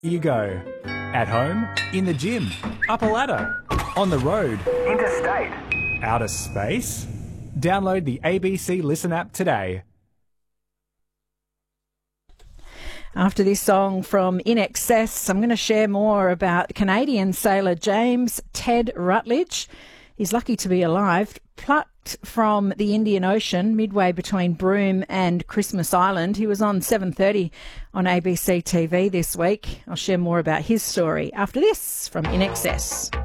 You go at home, in the gym, up a ladder, on the road, interstate, outer space. Download the ABC Listen app today. After this song from In Excess, I'm going to share more about Canadian sailor James Ted Rutledge. He's lucky to be alive. Plucked from the Indian Ocean midway between Broome and Christmas Island. He was on 7:30 on ABC TV this week. I'll share more about his story after this from In Excess.